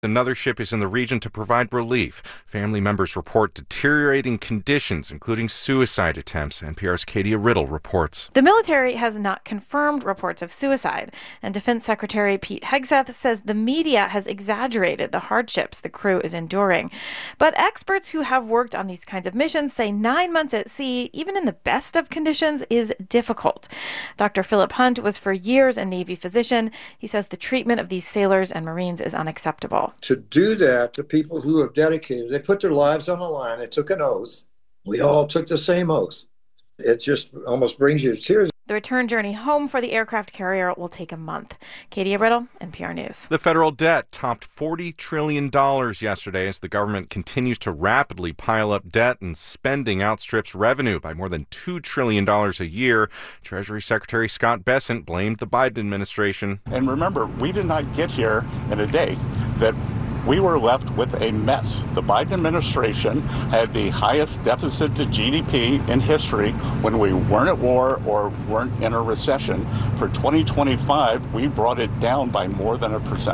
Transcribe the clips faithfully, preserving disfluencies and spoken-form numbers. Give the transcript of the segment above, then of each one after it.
Another ship is in the region to provide relief. Family members report deteriorating conditions, including suicide attempts. N P R's Katie Riddle reports. The military has not confirmed reports of suicide, and Defense Secretary Pete Hegseth says the media has exaggerated the hardships the crew is enduring. But experts who have worked on these kinds of missions say nine months at sea, even in the best of conditions, is difficult. Doctor Philip Hunt was for years a Navy physician. He says the treatment of these sailors and Marines is unacceptable. To do that to people who have dedicated, they put their lives on the line, they took an oath. We all took the same oath. It just almost brings you to tears. The return journey home for the aircraft carrier will take a month. Katie Riddle, N P R News. The federal debt topped forty trillion dollars yesterday as the government continues to rapidly pile up debt and spending outstrips revenue by more than two trillion dollars a year. Treasury Secretary Scott Bessent blamed the Biden administration. And remember, we did not get here in a day. That we were left with a mess. The Biden administration had the highest deficit to G D P in history when we weren't at war or weren't in a recession. For twenty twenty-five, we brought it down by more than a percent.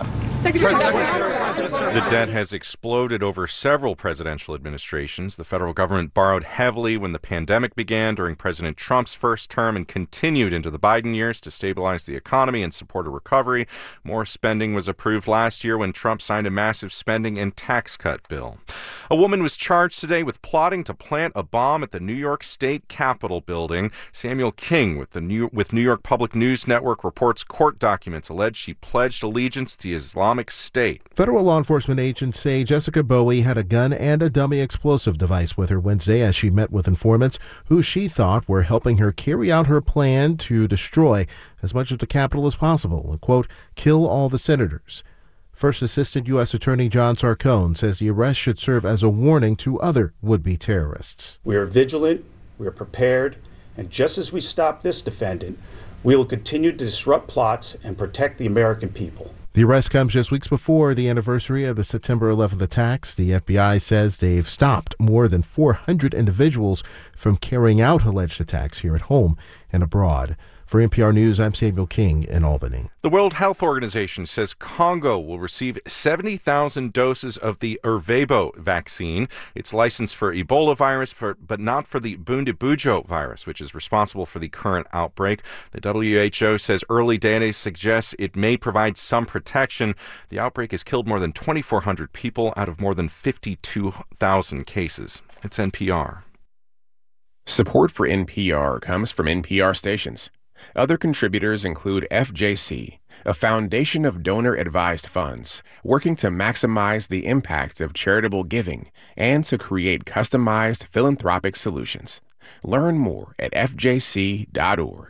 The debt has exploded over several presidential administrations. The federal government borrowed heavily when the pandemic began during President Trump's first term and continued into the Biden years to stabilize the economy and support a recovery. More spending was approved last year when Trump signed a massive spending and tax cut bill. A woman was charged today with plotting to plant a bomb at the New York State Capitol building. Samuel King with the New, with New York Public News Network reports court documents allege she pledged allegiance to the Islamic State. Federal law enforcement agents say Jessica Bowie had a gun and a dummy explosive device with her Wednesday as she met with informants who she thought were helping her carry out her plan to destroy as much of the Capitol as possible and, quote, kill all the senators. First Assistant U S Attorney John Sarcone says the arrest should serve as a warning to other would-be terrorists. We are vigilant, we are prepared, and just as we stop this defendant, we will continue to disrupt plots and protect the American people. The arrest comes just weeks before the anniversary of the September eleventh attacks. The F B I says they've stopped more than four hundred individuals from carrying out alleged attacks here at home and abroad. For N P R News, I'm Samuel King in Albany. The World Health Organization says Congo will receive seventy thousand doses of the Ervebo vaccine. It's licensed for Ebola virus, for, but not for the Bundibugyo virus, which is responsible for the current outbreak. The W H O says early data suggests it may provide some protection. The outbreak has killed more than twenty-four hundred people out of more than fifty-two thousand cases. It's N P R. Support for N P R comes from N P R stations. Other contributors include F J C, a foundation of donor-advised funds working to maximize the impact of charitable giving and to create customized philanthropic solutions. Learn more at f j c dot org.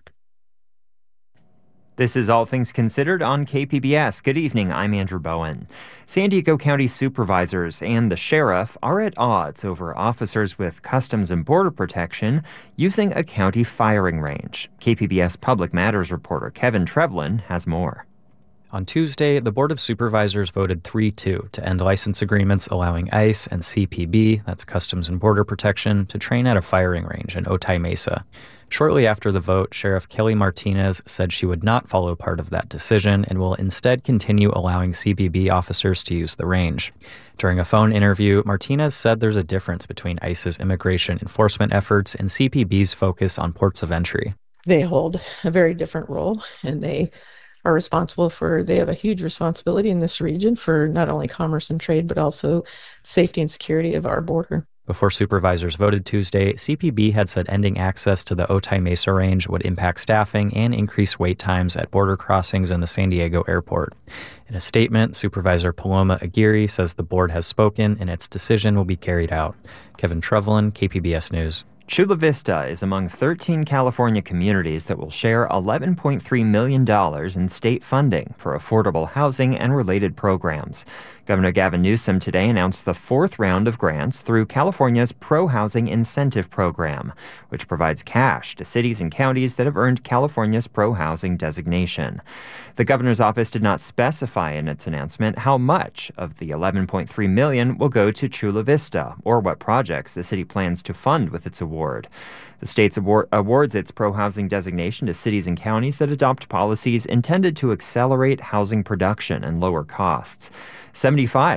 This is All Things Considered on K P B S. Good evening, I'm Andrew Bowen. San Diego County supervisors and the sheriff are at odds over officers with Customs and Border Protection using a county firing range. K P B S Public Matters reporter Kevin Trevlin has more. On Tuesday, the Board of Supervisors voted three two to end license agreements allowing ICE and C P B, that's Customs and Border Protection, to train at a firing range in Otay Mesa. Shortly after the vote, Sheriff Kelly Martinez said she would not follow part of that decision and will instead continue allowing C B B officers to use the range. During a phone interview, Martinez said there's a difference between ICE's immigration enforcement efforts and C P B's focus on ports of entry. They hold a very different role, and they are responsible for, they have a huge responsibility in this region for not only commerce and trade, but also safety and security of our border. Before supervisors voted Tuesday, C P B had said ending access to the Otay Mesa range would impact staffing and increase wait times at border crossings in the San Diego airport. In a statement, Supervisor Paloma Aguirre says the board has spoken and its decision will be carried out. Kevin Trevlin, K P B S News. Chula Vista is among thirteen California communities that will share eleven point three million dollars in state funding for affordable housing and related programs. Governor Gavin Newsom today announced the fourth round of grants through California's Pro-Housing Incentive Program, which provides cash to cities and counties that have earned California's pro-housing designation. The governor's office did not specify in its announcement how much of the eleven point three million dollars will go to Chula Vista or what projects the city plans to fund with its award. Award. The state award- awards its pro-housing designation to cities and counties that adopt policies intended to accelerate housing production and lower costs. seventy-five